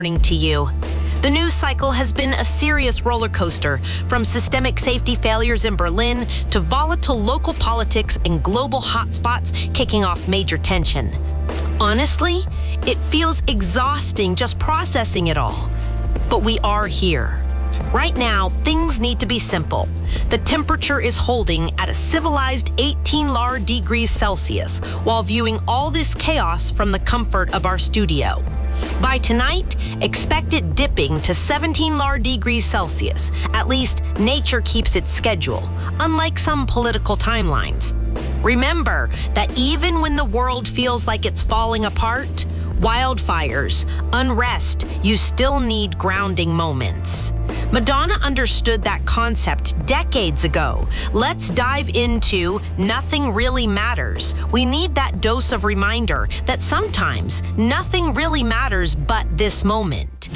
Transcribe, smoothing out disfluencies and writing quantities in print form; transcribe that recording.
Morning to you. The news cycle has been a serious roller coaster, from systemic safety failures in Berlin to volatile local politics and global hotspots kicking off major tension. Honestly, it feels exhausting just processing it all. But we are here. Right now, things need to be simple. The temperature is holding at a civilized 18 degrees Celsius while viewing all this chaos from the comfort of our studio. By tonight, expect it dipping to 17 degrees Celsius. At least nature keeps its schedule, unlike some political timelines. Remember that even when the world feels like it's falling apart, wildfires, unrest, you still need grounding moments. Madonna understood that concept decades ago. Let's dive into Nothing Really Matters. We need that dose of reminder that sometimes nothing really matters but this moment.